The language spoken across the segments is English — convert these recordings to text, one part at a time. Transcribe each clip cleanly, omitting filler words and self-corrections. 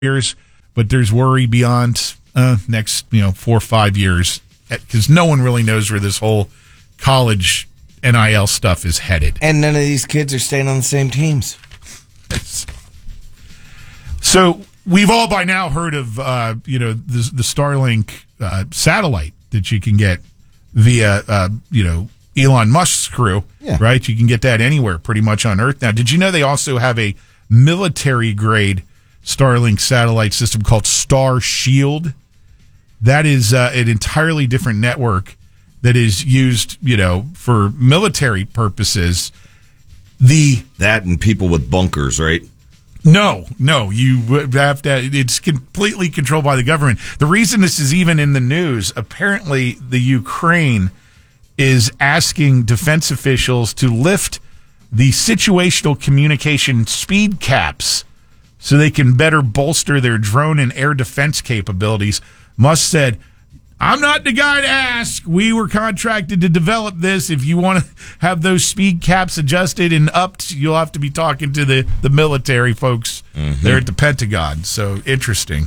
years, but there's worry beyond next 4 or 5 years because no one really knows where this whole college NIL stuff is headed. And none of these kids are staying on the same teams. So we've all by now heard of the Starlink satellite that you can get via Elon Musk's crew, right? You can get that anywhere pretty much on Earth now. Did you know they also have a military-grade Starlink satellite system called Star Shield? That is an entirely different network that is used, for military purposes. That and people with bunkers, right? No, you have to. It's completely controlled by the government. The reason this is even in the news, apparently, the Ukraine is asking defense officials to lift the situational communication speed caps so they can better bolster their drone and air defense capabilities. Musk said, "I'm not the guy to ask. We were contracted to develop this. If you want to have those speed caps adjusted and upped, you'll have to be talking to the military folks there at the Pentagon." So interesting.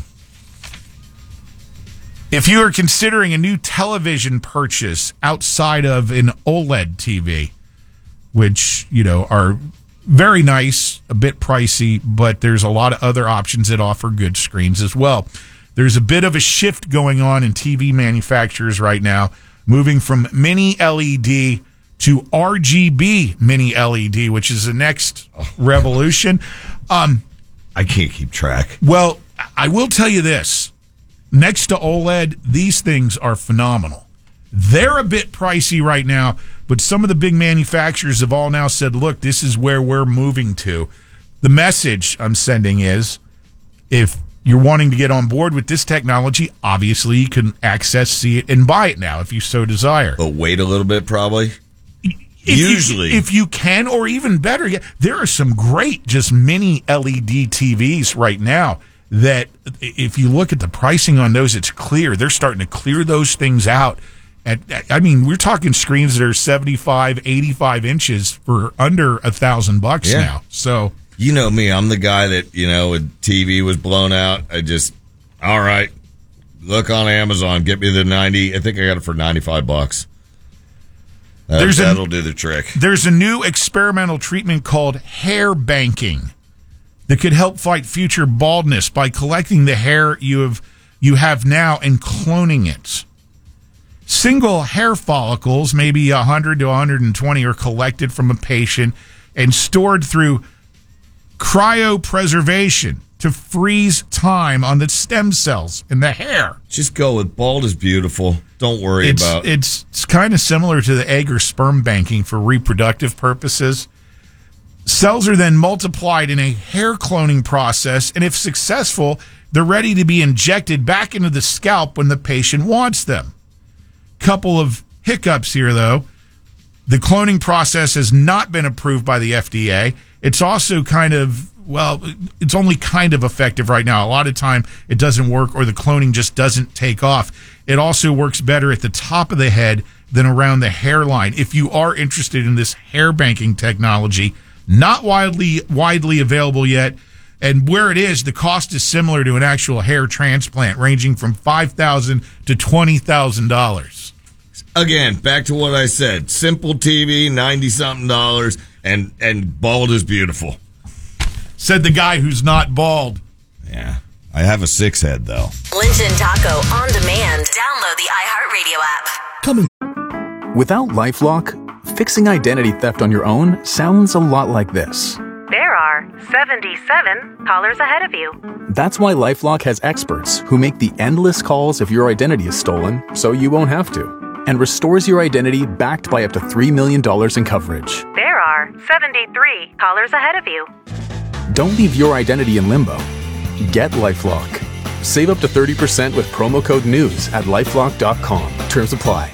If you are considering a new television purchase outside of an OLED TV, which, are very nice, a bit pricey, but there's a lot of other options that offer good screens as well. There's a bit of a shift going on in TV manufacturers right now, moving from mini LED to RGB mini LED, which is the next revolution. I can't keep track. Well, I will tell you this. Next to OLED, these things are phenomenal. They're a bit pricey right now, but some of the big manufacturers have all now said, look, this is where we're moving to. The message I'm sending is, if you're wanting to get on board with this technology, obviously you can access, see it, and buy it now if you so desire. But wait a little bit, probably. If you can, or even better yet, there are some great just mini LED TVs right now that if you look at the pricing on those, it's clear. They're starting to clear those things out. We're talking screens that are 75, 85 inches for under $1,000 now. So, you know me, I'm the guy that, when TV was blown out, all right, look on Amazon, get me the 90. I think I got it for $95. That'll do the trick. There's a new experimental treatment called hair banking that could help fight future baldness by collecting the hair you have now and cloning it. Single hair follicles, maybe 100 to 120, are collected from a patient and stored through cryopreservation to freeze time on the stem cells in the hair. Just go with bald is beautiful. Don't worry about it. It's kind of similar to the egg or sperm banking for reproductive purposes. Cells are then multiplied in a hair cloning process, and if successful, they're ready to be injected back into the scalp when the patient wants them. Couple of hiccups here, though. The cloning process has not been approved by the FDA. It's also it's only kind of effective right now. A lot of time it doesn't work, or the cloning just doesn't take off. It also works better at the top of the head than around the hairline. If you are interested in this hair banking technology, not widely available yet, and where it is, the cost is similar to an actual hair transplant, ranging from $5,000 to $20,000. Again, back to what I said. Simple TV, $90-something, and bald is beautiful. Said the guy who's not bald. Yeah. I have a 6 head, though. Lynch and Taco on demand. Download the iHeartRadio app. Without LifeLock, fixing identity theft on your own sounds a lot like this. There are 77 callers ahead of you. That's why LifeLock has experts who make the endless calls if your identity is stolen, so you won't have to, and restores your identity backed by up to $3 million in coverage. There are 73 callers ahead of you. Don't leave your identity in limbo. Get LifeLock. Save up to 30% with promo code NEWS at LifeLock.com. Terms apply.